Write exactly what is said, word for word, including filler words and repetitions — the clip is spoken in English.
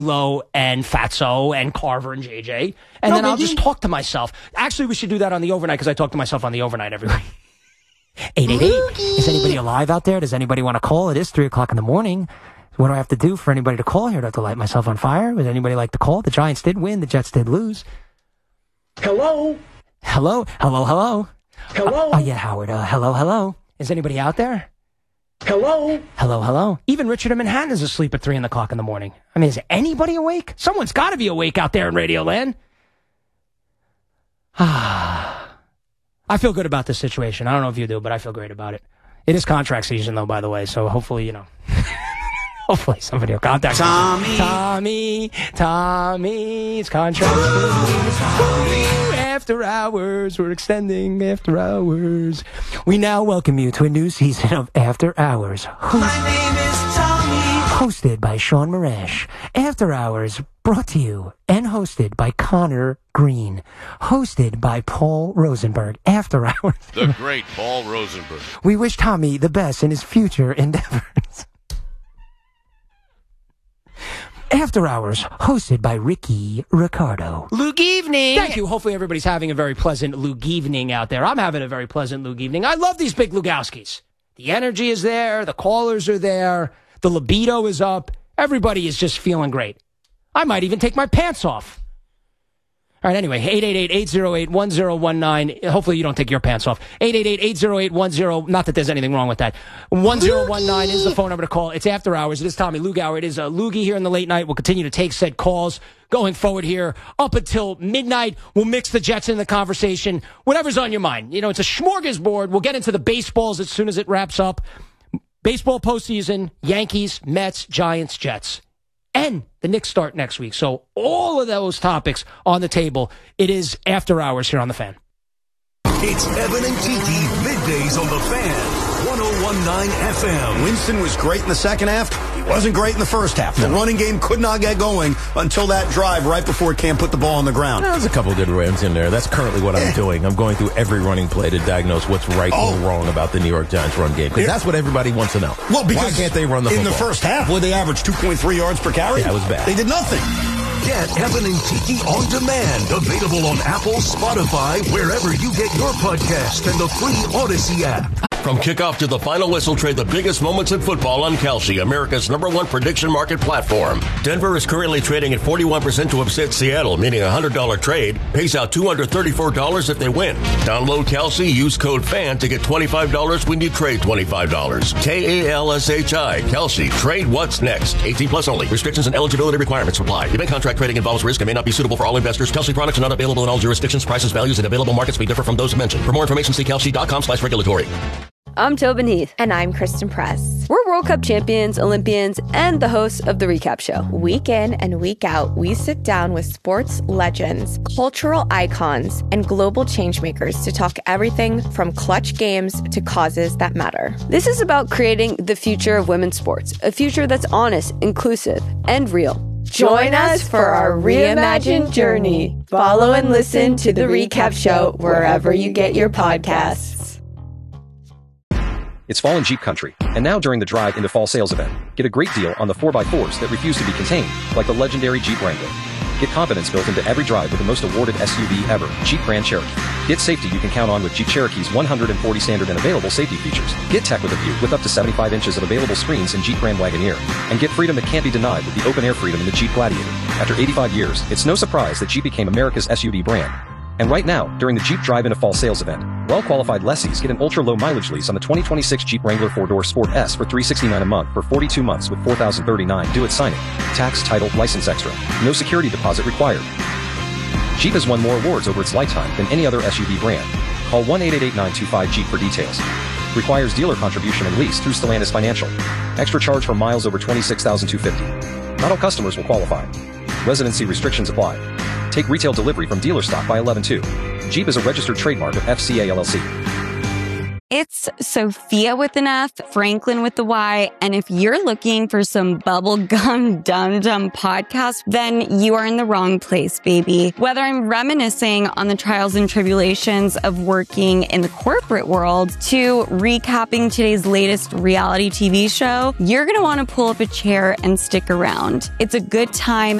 Low and Fatso and Carver and J J. And No then I'll biggie. just talk to myself. Actually, we should do that on the overnight because I talk to myself on the overnight every week. eight eight eight. Is anybody alive out there? Does anybody want to call? It is three o'clock in the morning. What do I have to do for anybody to call here? Do I have to light myself on fire? Would anybody like to call? The Giants did win. The Jets did lose. Hello? Hello? Hello, hello? Hello? Oh, uh, yeah, Howard. Uh, hello, hello? Is anybody out there? Hello? Hello, hello? Even Richard in Manhattan is asleep at three in the clock in the morning. I mean, is anybody awake? Someone's got to be awake out there in Radio Land. Ah, I feel good about this situation. I don't know if you do, but I feel great about it. It is contract season, though, by the way, so hopefully, you know, hopefully somebody will contact me. Tommy. Tommy, Tommy, it's contract season. Tommy. After hours, we're extending after hours. We now welcome you to a new season of After Hours. Host- My name is Tommy. hosted by Sean Marash. After Hours, brought to you and hosted by Connor Green. Hosted by Paul Rosenberg. After Hours. The great Paul Rosenberg. We wish Tommy the best in his future endeavors. After Hours, hosted by Ricky Ricardo. Luke evening. Thank you. Hopefully everybody's having a very pleasant Luke evening out there. I'm having a very pleasant Luke evening. I love these big Lugowskis. The energy is there. The callers are there. The libido is up. Everybody is just feeling great. I might even take my pants off. All right, anyway, eight eight eight, eight oh eight, one oh one nine. Hopefully you don't take your pants off. eight eight eight, eight oh eight, one oh, not that there's anything wrong with that. one oh one nine is the phone number to call. It's After Hours. It is Tommy Lugauer. It is uh, Loogie here in the late night. We'll continue to take said calls going forward here up until midnight. We'll mix the Jets in the conversation. Whatever's on your mind. You know, it's a smorgasbord. We'll get into the baseballs as soon as it wraps up. Baseball postseason, Yankees, Mets, Giants, Jets. And the Knicks start next week. So all of those topics on the table. It is After Hours here on The Fan. It's Evan and Kiki, middays on The Fan, one oh one point nine F M. Winston was great in the second half. He wasn't great in the first half. The running game could not get going until that drive right before Cam put the ball on the ground. There's a couple of good runs in there. That's currently what I'm doing. I'm going through every running play to diagnose what's right Oh. and wrong about the New York Giants run game. Because that's what everybody wants to know. Well, because why can't they run the in football? the first half, where they averaged two point three yards per carry? Yeah, it was bad. They did nothing. Get Evan and Kiki on demand. Available on Apple, Spotify, wherever you get your podcast, and the free Odyssey app. From kickoff to the final whistle, trade the biggest moments in football on Kalshi, America's number one prediction market platform. Denver is currently trading at forty-one percent to upset Seattle, meaning a one hundred dollars trade pays out two hundred thirty-four dollars if they win. Download Kalshi, use code FAN to get twenty-five dollars when you trade twenty-five dollars. K A L S H I, Kalshi. Trade what's next. eighteen plus only. Restrictions and eligibility requirements apply. Event contract trading involves risk and may not be suitable for all investors. Kalshi products are not available in all jurisdictions. Prices, values, and available markets may differ from those mentioned. For more information, see kalshi.com slash regulatory. I'm Tobin Heath. And I'm Kristen Press. We're World Cup champions, Olympians, and the hosts of The Recap Show. Week in and week out, we sit down with sports legends, cultural icons, and global changemakers to talk everything from clutch games to causes that matter. This is about creating the future of women's sports, a future that's honest, inclusive, and real. Join us for our reimagined journey. Follow and listen to The Recap Show wherever you get your podcasts. It's fall in Jeep country, and now during the Drive into Fall sales event, get a great deal on the four by fours that refuse to be contained, like the legendary Jeep Wrangler. Get confidence built into every drive with the most awarded S U V ever, Jeep Grand Cherokee. Get safety you can count on with Jeep Cherokee's one hundred forty standard and available safety features. Get tech with a view with up to seventy-five inches of available screens in Jeep Grand Wagoneer. And get freedom that can't be denied with the open air freedom in the Jeep Gladiator. After eighty-five years, it's no surprise that Jeep became America's S U V brand. And right now, during the Jeep Drive into Fall sales event, well-qualified lessees get an ultra-low mileage lease on the twenty twenty-six Jeep Wrangler four-door Sport S for three hundred sixty-nine dollars a month for forty-two months with four thousand thirty-nine dollars due at signing. Tax, title, license extra. No security deposit required. Jeep has won more awards over its lifetime than any other S U V brand. Call one eight eight eight, nine two five, Jeep for details. Requires dealer contribution and lease through Stellantis Financial. Extra charge for miles over twenty-six thousand two hundred fifty. Not all customers will qualify. Residency restrictions apply. Take retail delivery from dealer stock by eleven two. Jeep is a registered trademark of F C A L L C. It's It's Sophia with an F, Franklin with the Y. And if you're looking for some bubblegum dum-dum podcast, then you are in the wrong place, baby. Whether I'm reminiscing on the trials and tribulations of working in the corporate world to recapping today's latest reality T V show, you're going to want to pull up a chair and stick around. It's a good time